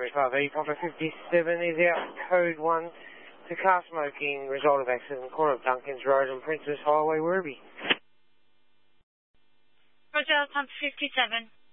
Romeo 5E, Papa 57 is out, code 1 to car smoking, result of accident, corner of Duncan's Road and Princess Highway, Werribee. Roger, Papa 57.